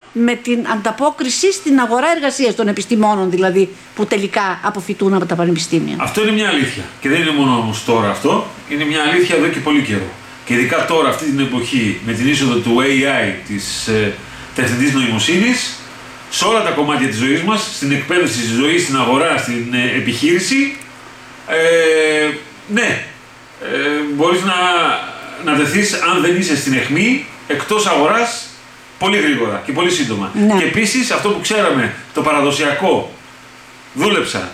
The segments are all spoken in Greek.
με την ανταπόκριση στην αγορά εργασίας των επιστημόνων, δηλαδή, που τελικά αποφυτούν από τα πανεπιστήμια. Αυτό είναι μια αλήθεια. Και δεν είναι μόνο όμως τώρα αυτό, είναι μια αλήθεια εδώ και πολύ καιρό. Και ειδικά τώρα, αυτή την εποχή, με την είσοδο του AI, της τεχνητής νοημοσύνης, σε όλα τα κομμάτια της ζωής μας, στην εκπαίδευση, στη ζωή, στην αγορά, στην επιχείρηση, ναι, μπορείς να τεθείς, αν δεν είσαι στην αιχμή, εκτός αγοράς, πολύ γρήγορα και πολύ σύντομα. Ναι. Και επίσης, αυτό που ξέραμε, το παραδοσιακό, δούλεψα,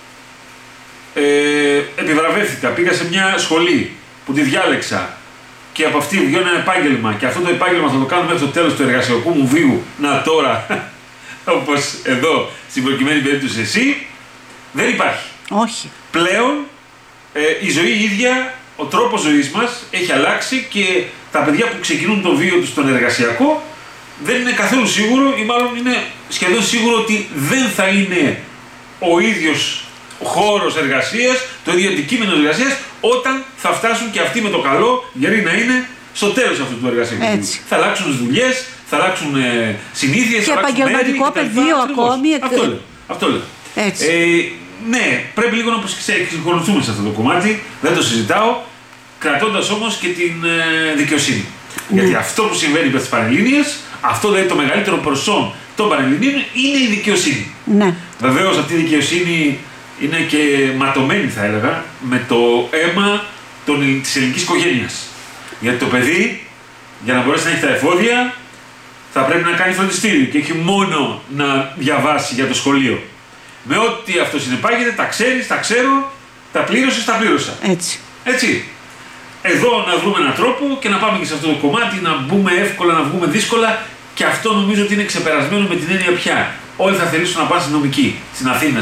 επιβραβεύτηκα, πήγα σε μια σχολή που τη διάλεξα και από αυτή βγαίνω ένα επάγγελμα και αυτό το επάγγελμα θα το κάνω μέχρι το τέλος του εργασιακού μου βίου, να τώρα, όπως εδώ στην προκειμένη περίπτωση εσύ, δεν υπάρχει. Όχι. Πλέον η ζωή ίδια, ο τρόπος ζωής μας έχει αλλάξει και τα παιδιά που ξεκινούν το βίο τους στον εργασιακό δεν είναι καθόλου σίγουρο ή μάλλον είναι σχεδόν σίγουρο ότι δεν θα είναι ο ίδιος χώρος εργασίας, το ίδιο αντικείμενο εργασίας όταν θα φτάσουν και αυτοί με το καλό, γιατί να είναι στο τέλος αυτού του εργασιακού. Θα αλλάξουν δουλειές, θα αλλάξουν συνήθειες, και επαγγελματικό πεδίο ακόμη. Αυτό λέω. Ναι, πρέπει λίγο να εξοικονομηθούμε σε αυτό το κομμάτι, δεν το συζητάω, κρατώντας όμως και την δικαιοσύνη. Γιατί αυτό που συμβαίνει με τις Πανελλήνιες, αυτό δηλαδή το μεγαλύτερο προσόν των Πανελληνίων είναι η δικαιοσύνη. Ναι. Βεβαίως αυτή η δικαιοσύνη είναι και ματωμένη, θα έλεγα, με το αίμα της ελληνικής οικογένειας. Γιατί το παιδί, για να μπορέσει να έχει τα εφόδια, θα πρέπει να κάνει φροντιστήριο και όχι μόνο να διαβάσει για το σχολείο. Με ό,τι αυτό συνεπάγεται, τα ξέρεις, τα ξέρω, τα πλήρωσες, τα πλήρωσα. Έτσι. Εδώ να βρούμε έναν τρόπο και να πάμε και σε αυτό το κομμάτι, να μπούμε εύκολα, να βγούμε δύσκολα και αυτό νομίζω ότι είναι ξεπερασμένο με την έννοια πια. Όλοι θα θελήσουν να πάνε στην νομική, στην Αθήνα,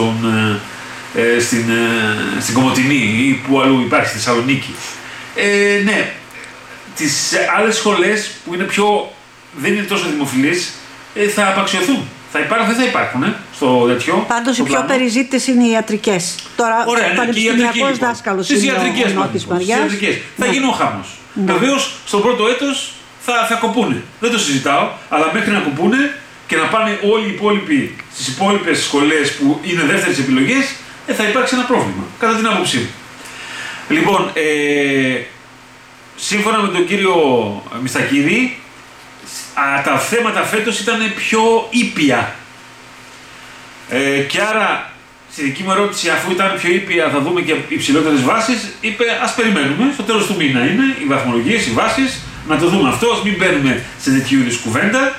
στην Κομοτηνή ή που αλλού υπάρχει, στη Θεσσαλονίκη. Ναι, τις άλλες σχολές που είναι δεν είναι τόσο δημοφιλείς θα απαξιωθούν. Δεν θα υπάρχουν στο τέτοιο. Πάντως οι πιο περιζήτητες είναι οι ιατρικές. Τώρα ο πανεπιστημιακός δάσκαλος είναι ο Νότης Μαριάς. Θα γίνει ο χάμος. Βεβαίως στο πρώτο έτος θα κοπούνε. Δεν το συζητάω, αλλά μέχρι να κοπούνε και να πάνε όλοι οι υπόλοιποι στις υπόλοιπες σχολές που είναι δεύτερες επιλογές, θα υπάρξει ένα πρόβλημα, κατά την άποψή μου. Λοιπόν, σύμφωνα με τον κύριο Μιστακίδη, τα θέματα φέτος ήταν πιο ήπια. Και άρα, στη δική μου ερώτηση, αφού ήταν πιο ήπια, θα δούμε και υψηλότερες βάσεις, είπε ας περιμένουμε, στο τέλος του μήνα είναι οι βαθμολογίες, οι βάσεις, να το δούμε αυτό, ας μην μπαίνουμε σε τέτοιου είδους κουβέντα.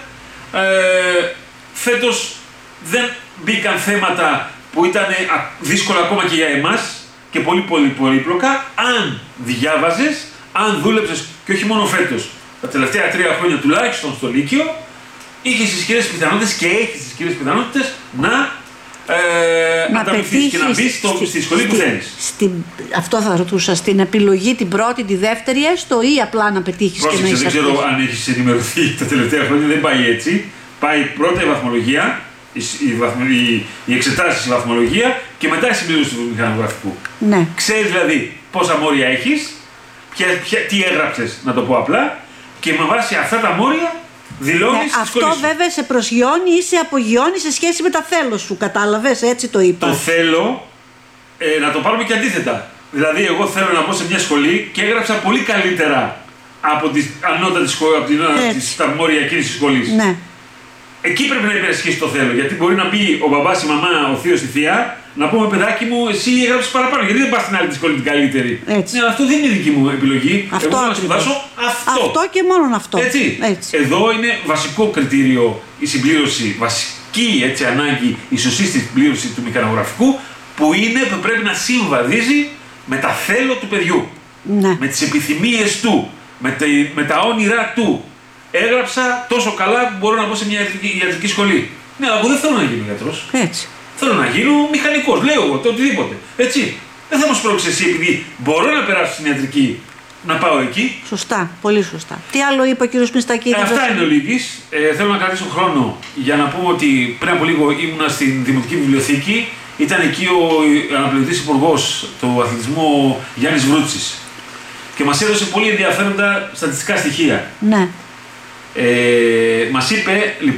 Φέτος δεν μπήκαν θέματα που ήταν δύσκολα ακόμα και για εμάς και πολύ πολύπλοκα, αν διάβαζες, αν δούλεψες και όχι μόνο φέτος. Τα τελευταία 3 χρόνια τουλάχιστον στο Λύκειο, είχες ισχυρές πιθανότητες και έχεις ισχυρές πιθανότητες να ανταποκριθείς και να μπεις στη σχολή που θέλεις. Αυτό θα ρωτούσα, στην επιλογή την πρώτη, τη δεύτερη έστω ή απλά να πετύχεις και να είσαι. Δεν ξέρω αν έχεις ενημερωθεί τα τελευταία χρόνια, δεν πάει έτσι. Πάει πρώτα η βαθμολογία, οι εξετάσεις, η βαθμολογία και μετά η συμπλήρωση του μηχανογραφικού. Ναι. Ξέρεις δηλαδή πόσα μόρια έχεις, τι έγραψες, να το πω απλά, και με βάση αυτά τα μόρια δηλώνεις τη σχολή σου. Αυτό βέβαια σε προσγειώνει ή σε απογειώνει σε σχέση με τα θέλω σου, κατάλαβες, έτσι το είπα. Το θέλω, να το πάρουμε και αντίθετα. Δηλαδή εγώ θέλω να μπω σε μια σχολή και έγραψα πολύ καλύτερα από τα μόρια εκείνης της σχολής. Ναι. Εκεί πρέπει να υπερισχύσει το θέλω, γιατί μπορεί να πει ο μπαμπάς, η μαμά, ο θείος, η θεία, να πούμε παιδάκι μου, εσύ έγραψες παραπάνω, γιατί δεν πας στην άλλη τη σχολή την καλύτερη. Έτσι. Ναι, αλλά αυτό δεν είναι δική μου επιλογή. Αυτό εγώ να σπουδάσω αυτό. Αυτό και μόνο αυτό. Έτσι. Εδώ είναι βασικό κριτήριο η συμπλήρωση, βασική ανάγκη, η σωστή συμπλήρωση του μηχανογραφικού, που πρέπει να συμβαδίζει με τα θέλω του παιδιού. Ναι. Με τις επιθυμίες του, με τα όνειρά του. Έγραψα τόσο καλά που μπορώ να μπω σε μια ιατρική σχολή. Ναι, αλλά εγώ δεν θέλω να γίνω γιατρός. Έτσι. Θέλω να γίνω μηχανικός, λέω εγώ το οτιδήποτε. Έτσι. Δεν θα μου σπρώξεις εσύ επειδή μπορώ να περάσω στην ιατρική να πάω εκεί. Σωστά, πολύ σωστά. Τι άλλο είπε ο κ. Μιστακίδη? Αυτά είναι ο Λίγκης. Θέλω να κρατήσω χρόνο για να πούμε ότι πριν από λίγο ήμουνα στην Δημοτική Βιβλιοθήκη. Ήταν εκεί ο αναπληρωτής υπουργός του αθλητισμού Γιάννης Βρούτσης. Και μας έδωσε πολύ ενδιαφέροντα στατιστικά στοιχεία. Ναι. Μας είπε